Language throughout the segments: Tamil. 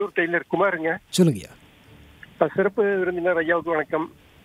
டெய்லர் குமாருங்க. சொல்லுங்கய்யா. சிறப்பு விருந்தினர் ஐயாவுக்கு வணக்கம்.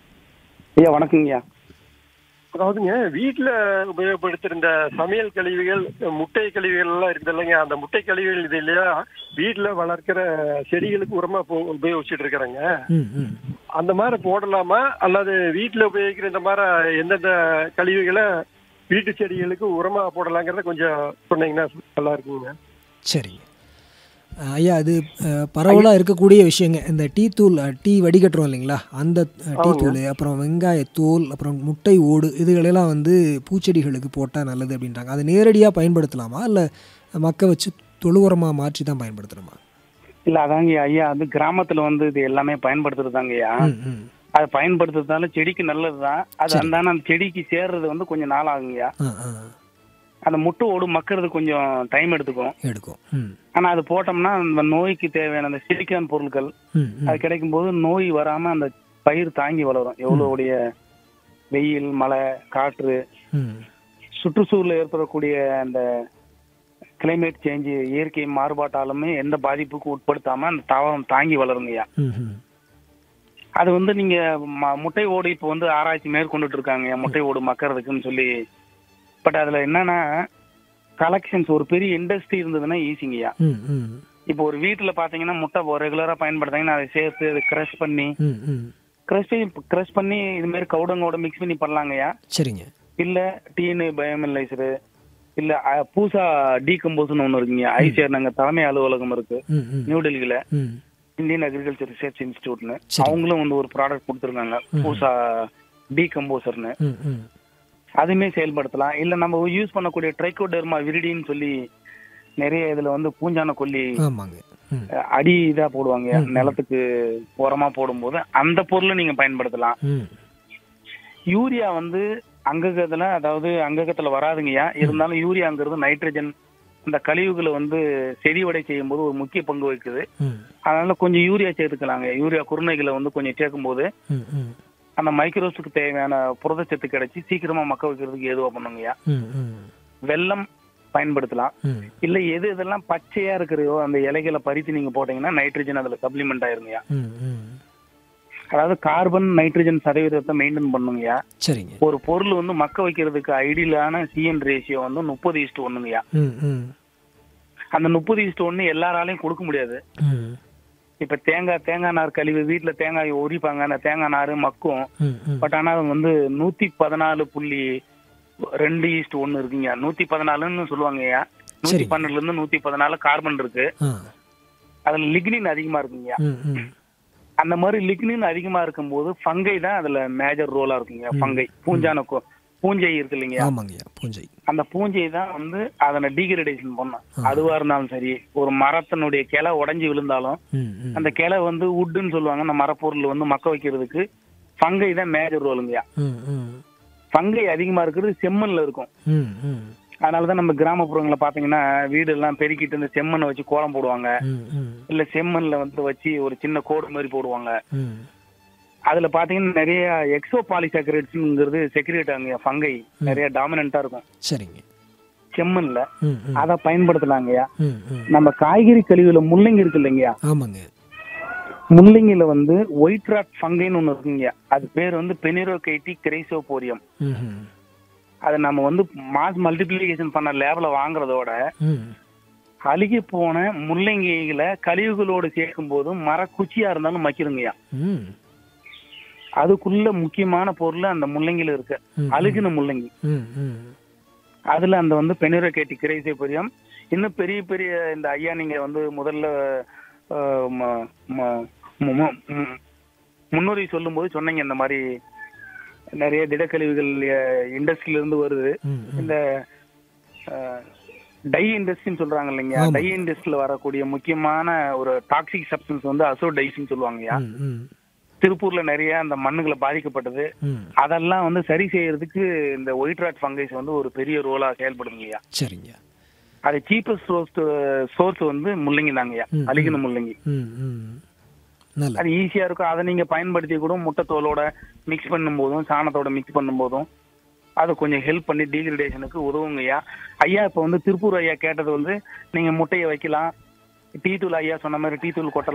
ஐயா வணக்கங்கய்யா. அதாவதுங்க, வீட்டில் உபயோகப்படுத்துகிற இந்த சமையல் கழிவுகள், முட்டை கழிவுகள் எல்லாம் இருக்குது இல்லைங்க, அந்த முட்டை கழிவுகள் இது இல்லையா வீட்டில் வளர்க்கிற செடிகளுக்கு உரமா உபயோகிச்சுட்டு இருக்கிறாங்க. ம் ம் அந்த மாதிரி போடலாமா, அல்லது வீட்டில் உபயோகிக்கிற இந்த மாதிரி எந்தெந்த கழிவுகளை வீட்டு செடிகளுக்கு உரமா போடலாங்கிறத கொஞ்சம் சொன்னீங்கன்னா நல்லா இருக்குங்க. சரிங்க. ஐயா, அது பரவலாக இருக்கக்கூடிய விஷயங்க. இந்த டீ தூள், டீ வடிகட்டுறோம் இல்லைங்களா, அந்த டீ தூள், அப்புறம் வெங்காயத்தூள், அப்புறம் முட்டை ஓடு, இதுகளெல்லாம் வந்து பூச்செடிகளுக்கு போட்டால் நல்லது அப்படின்றாங்க. அதை நேரடியாக பயன்படுத்தலாமா, இல்லை மக்க வச்சு தொழு உரமாக மாற்றி தான் பயன்படுத்தணுமா? இல்ல அதாங்க ஐயா, அது கிராமத்துல வந்து இது எல்லாமே பயன்படுத்துறதாங்கய்யா. ம் ம் அதை பயன்படுத்துறதால செடிக்கு நல்லதுதான். அது அந்த செடிக்கு சேர்றது வந்து கொஞ்சம் நாள் ஆகுங்கய்யா. ஆ ஆ அந்த முட்டை ஓடு மக்கறது கொஞ்சம் டைம் எடுத்துக்கும். ம் ஆனா அது போட்டோம்னா அந்த நோய்க்கு தேவையான அந்த சிலிக்கான் பொருட்கள் ம் ம் அது கிடைக்கும் போது நோய் வராம அந்த பயிர் தாங்கி வளரும். எவ்வளவுடைய வெயில், மழை, காற்று, ம் சுற்றுச்சூழல ஏற்படக்கூடிய அந்த கிளைமேட் சேஞ்ச், இயற்கை மாறுபாட்டாலுமே எந்த பாதிப்புக்கும் உட்படுத்தாம அந்த தாவரம் தாங்கி வளருங்கய்யா. ம் ம் அது வந்து நீங்க முட்டை ஓடு இப்போ வந்து ஆராய்ச்சி மேற்கொண்டுட்டு இருக்காங்க, முட்டை ஓடு மக்கறதுக்குன்னு சொல்லி. பட் அதுல என்னன்னா கலெக்ஷன்ஸ், ஒரு பெரிய இண்டஸ்ட்ரி இருந்ததுன்னா ஈஸிங்கய்யா. ம் ம் இப்போ ஒரு வீட்டுல பாத்தீங்கன்னா முட்டை ரெகுலரா பயன்படுத்தாங்கன்னா அதை சேர்த்து அதை கிரஷ் பண்ணி ம் ம் கிரஷ் பண்ணி இது மாதிரி கவுடங்கோட மிக்ஸ் பண்ணி பண்ணலாங்கய்யா. சரிங்க. இல்ல டீனு பயோமில்லைசரு, இல்ல பூசா டீகம்போஸ்னு ஒண்ணு இருக்குங்க. ஐசிஆர் நாங்க தலைமை அலுவலகம் இருக்கு ம் ம் நியூ டெல்லியில, ம் இந்தியன் அக்ரிகல்ச்சர் ரிசர்ச் இன்ஸ்டிடியூட்னு. சரி. அவங்களும் வந்து ஒரு ப்ராடக்ட் கொடுத்துருக்காங்க, பூசா டீகம்போசர்னு. ம் ம் அதுமே செயல்படுத்தலாம். இல்ல நம்ம யூஸ் பண்ணக்கூடிய ட்ரைகோடெர்மா விரிடின்னு சொல்லி நிறைய இதுல வந்து பூஞ்சான கொல்லி ஆமாங்க. ம் அடி இதா போடுவாங்க நிலத்துக்கு உரமா போடும்போது, அந்த பொருளை நீங்க பயன்படுத்தலாம். ம் யூரியா வந்து அங்ககத்துல, அதாவது அங்ககத்துல வராதுங்கய்யா. இருந்தாலும் யூரியாங்கிறது நைட்ரஜன், அந்த கழிவுகளை வந்து செறிவடை செய்யும் போது ஒரு முக்கிய பங்கு வகிக்குது. ம் அதனால கொஞ்சம் யூரியா சேர்த்துக்கலாங்க. யூரியா குருணைகளை வந்து கொஞ்சம் சேர்க்கும் போது ம் ம் அந்த மைக்ரோஸ்க்கு தேவையான புரதச்சத்து கிடைச்சி சீக்கிரமா மக்க வைக்கிறதுக்கு ஏதுவா பண்ணுங்கய்யா. ம் ம் வெல்லம் பயன்படுத்தலாம். ம் இல்ல எதெல்லாம் பச்சையா இருக்கிறையோ அந்த இலைகளை பறித்து நீங்க போட்டீங்கன்னா நைட்ரஜன் அதுல சப்ளிமெண்ட் ஆயிருங்கய்யா. ம் ம் அதாவது கார்பன் நைட்ரஜன் சதவீதத்தை மெயின்டைன் பண்ணுங்கய்யா. சரிங்க. ஒரு பொருள் வந்து மக்க வைக்கிறதுக்கு ஐடியலான சிஎன் ரேஷியோ வந்து 30:1ங்கய்யா. ம் ம் அந்த 30:1 எல்லாராலையும் கொடுக்க முடியாது. ம் இப்ப தேங்காய் நார் கழிவு வீட்டுல தேங்காய் உரிப்பாங்க, அந்த தேங்காய் நார் மக்கும். ம் ம் பட் ஆனா அது வந்து 114.2:1 இருக்குங்க. 114ன்னு சொல்லுவாங்கய்யா. 112 இருந்து 114 கார்பன் இருக்கு. ஆ அதுல லிக்னின் அதிகமா இருக்குங்க. ம் ம் அந்த மாதிரி லிக்னின் அதிகமா இருக்கும்போது ஃபங்கை தான் அதுல மேஜர் ரோலா இருக்குங்க. ஃபங்கை, பூஞ்சை இருக்கு இல்லைங்க, ஆமாங்கய்யா, பூஞ்சை. அந்த பூஞ்சை தான் வந்து அதனை டீகிரடேஷன் பண்ணும். அதுவா இருந்தாலும் சரி, ஒரு மரத்தினுடைய கிளை உடைஞ்சு விழுந்தாலும் ம் ம் அந்த கிளை வந்து வுட்டுன்னு சொல்லுவாங்க, அந்த மரப்பொருள் வந்து மக்க வைக்கிறதுக்கு ஃபங்கை தான் மேஜர் ரோலுங்கய்யா. ம் ம் ஃபங்கை அதிகமா இருக்கிறது செம்மண்ல இருக்கும். ம் ம் அதனாலதான் நம்ம கிராமப்புறங்களை பாத்தீங்கன்னா வீடு எல்லாம் பெருக்கிட்டு இந்த செம்மண்ணை வச்சு கோலம் போடுவாங்க. ம் ம் இல்ல செம்மண்ல வந்து வச்சு ஒரு சின்ன கோடு மாதிரி போடுவாங்க. ம் அதுல பாத்தீங்கன்னா நிறைய எக்ஸோ பாலிசாக்கரைட்ஸ்ங்கிறது செக்ரேட் ஆகுங்க. ஃபங்கை நிறைய டாமினண்டா இருக்கும் சரிங்க. செம்மண்ல. ம் ம் அதை பயன்படுத்தலாங்கய்யா. ம் ம் நம்ம காய்கறி கழிவுல முள்ளங்கி இருக்கு இல்லைங்கய்யா, ஆமாங்க. முள்ளங்கில வந்து ஒயிட் ராட் ஃபங்கைன்னு ஒண்ணு இருக்குங்க. அது பேர் வந்து பெனிரோகைட்டி கிரைசோபோரியம். ம் ம் அதை நம்ம வந்து மாஸ் மல்டிப்ளிகேஷன் பண்ண லேப்ல வாங்குறதோட ம் அழுகி போன முள்ளங்கிகளை கழிவுகளோடு சேர்க்கும் போது மரக்குச்சியா இருந்தாலும் மக்கிருங்கய்யா. ம் அதுக்குள்ள முக்கியமான பொருள் அந்த முள்ளங்கில இருக்கு, அழுகின முள்ளங்கி. ம் ம் அதுல அந்த வந்து பெனிரோகைட்டி கிரைசோபோரியம். இன்னும் பெரிய பெரிய இந்த ஐயா நீங்க வந்து முதல்ல முன்னுரை சொல்லும் போது சொன்னீங்க, இந்த மாதிரி நிறைய திடக்கழிவுகள் இண்டஸ்ட்ரியில இருந்து வருது. இந்த டை இண்டஸ்ட்ரின்னு சொல்றாங்க இல்லைங்க, டை இண்டஸ்ட்ரியில வரக்கூடிய முக்கியமான ஒரு டாக்ஸிக் சப்ஸ்டன்ஸ் வந்து அசோடைஸ்ன்னு சொல்லுவாங்கய்யா. திருப்பூர்ல நிறைய அந்த மண்ணுகளை பாதிக்கப்பட்டது. அதெல்லாம் வந்து சரி செய்யறதுக்கு இந்த ஒயிட் ராட் ஃபங்கைஸ் வந்து ஒரு பெரிய ரோலா செயல்படுங்கய்யா. சரிங்க. அது சீப்பஸ்ட் சோர்ஸ் வந்து முள்ளங்கி தாங்கய்யா, அழுகின முள்ளங்கி. அது ஈஸியா இருக்கும். அதை நீங்க பயன்படுத்தி கூட முட்டை தோலோட மிக்ஸ் பண்ணும் போதும் சாணத்தோட மிக்ஸ் பண்ணும் போதும் அது கொஞ்சம் ஹெல்ப் பண்ணி டீகிரடேஷனுக்கு உதவுங்கய்யா. ஐயா இப்ப வந்து திருப்பூர் ஐயா கேட்டது வந்து நீங்க முட்டையை வைக்கலாம், டீ தூள் ஐயா சொன்ன மாதிரி டீ தூள் கொட்டலாம்.